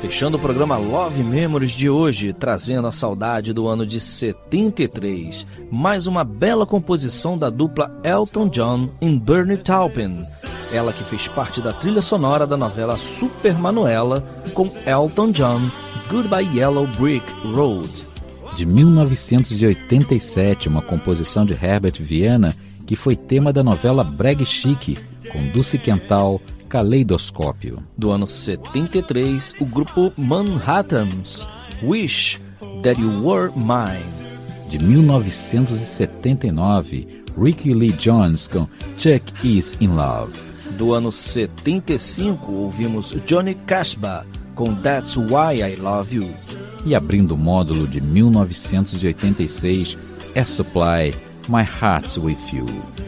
Fechando o programa Love Memories de hoje, trazendo a saudade do ano de 73. Mais uma bela composição da dupla Elton John e Bernie Taupin. Ela que fez parte da trilha sonora da novela Super Manuela, com Elton John, Goodbye Yellow Brick Road. De 1987, uma composição de Herbert Viana, que foi tema da novela Brega Chique, com Dulce Quental, Caleidoscópio. Do ano 73, o grupo Manhattans, Wish That You Were Mine. De 1979, Ricky Lee Jones com Chuck Is In Love. Do ano 75, ouvimos Johnny Cashba com That's Why I Love You. E abrindo o módulo de 1986, Air Supply, My Heart's With You.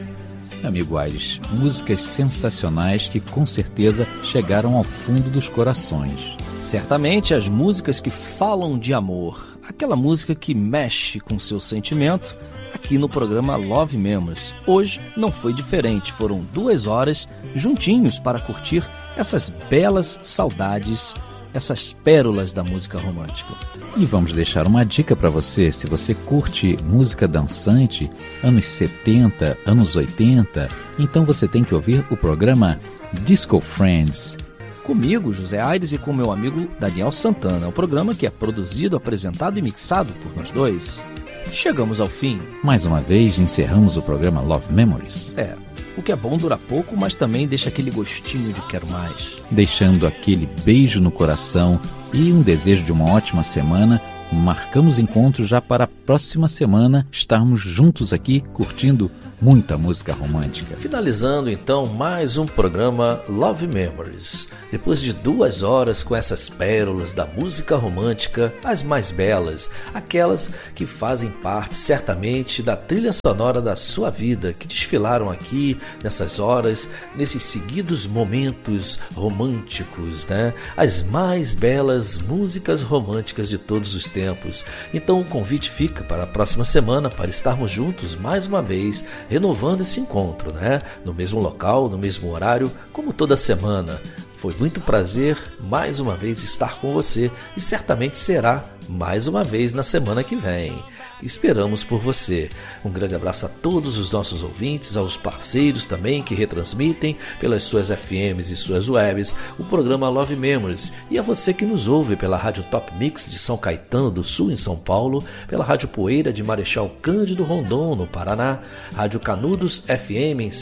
Amigo Aires, músicas sensacionais que com certeza chegaram ao fundo dos corações. Certamente as músicas que falam de amor, aquela música que mexe com seu sentimento, aqui no programa Love Memories. Hoje não foi diferente, foram 2 horas juntinhos para curtir essas belas saudades, essas pérolas da música romântica. E vamos deixar uma dica para você, se você curte música dançante, anos 70, anos 80, então você tem que ouvir o programa Disco Friends. Comigo, José Aires, e com meu amigo Daniel Santana. É um programa que é produzido, apresentado e mixado por nós dois. Chegamos ao fim. Mais uma vez, encerramos o programa Love Memories. O que é bom dura pouco, mas também deixa aquele gostinho de quero mais. Deixando aquele beijo no coração e um desejo de uma ótima semana, marcamos encontro já para a próxima semana estarmos juntos aqui curtindo muita música romântica. Finalizando então mais um programa Love Memories. Depois de 2 horas com essas pérolas da música romântica, as mais belas, aquelas que fazem parte certamente da trilha sonora da sua vida, que desfilaram aqui nessas horas, nesses seguidos momentos românticos, né? As mais belas músicas românticas de todos os tempos. Então o convite fica para a próxima semana para estarmos juntos mais uma vez, renovando esse encontro, né? No mesmo local, no mesmo horário, como toda semana. Foi muito prazer mais uma vez estar com você e certamente será mais uma vez na semana que vem. Esperamos por você. Um grande abraço a todos os nossos ouvintes, aos parceiros também que retransmitem pelas suas FMs e suas webs o programa Love Memories, e a você que nos ouve pela Rádio Top Mix de São Caetano do Sul, em São Paulo, pela Rádio Poeira de Marechal Cândido Rondon, no Paraná, Rádio Canudos FM em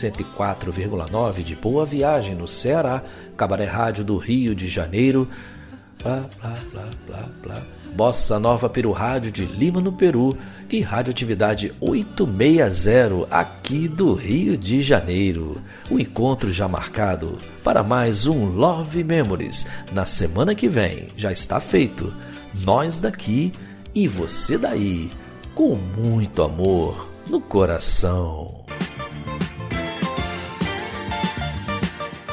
104,9 de Boa Viagem, no Ceará, Cabaré Rádio do Rio de Janeiro, blá, blá, blá, blá, blá. Bossa Nova Peru Rádio de Lima, no Peru, e Radioatividade 860 aqui do Rio de Janeiro. O encontro já marcado para mais um Love Memories na semana que vem. Já está feito. Nós daqui e você daí, com muito amor no coração.